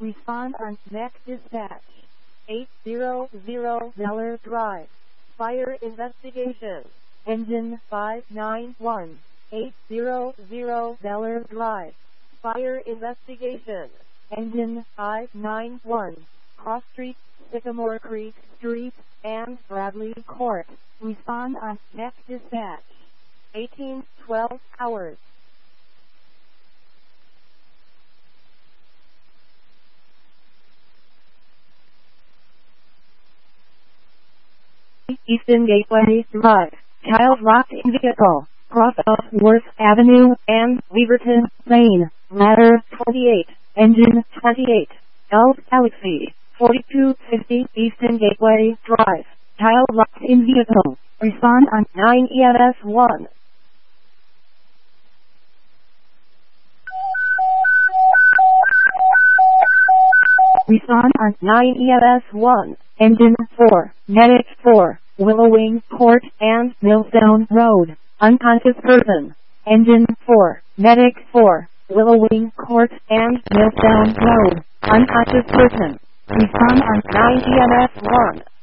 Respond on Mech Dispatch. 800 Zeller Drive. Fire investigation. Engine 591. 800 Zeller Drive. Fire investigation. Engine 591. Cross Street, Sycamore Creek Street, and Bradley Court. Respond on Mech Dispatch. 1812 hours. Easton Gateway Drive. Child locked in vehicle. Cross of Worth Avenue and Weaverton Lane. Ladder 28. Engine 28. Elf Galaxy. 4250 Easton Gateway Drive. Child locked in vehicle. Respond on 9 EMS 1. Respond on 9 EMS 1. Engine 4. Medic 4. Willowing Court and Millstone Road. Unconscious person. Engine 4. Medic 4. Willowing Court and Millstone Road. Unconscious person. Respond on 9 EMS 1.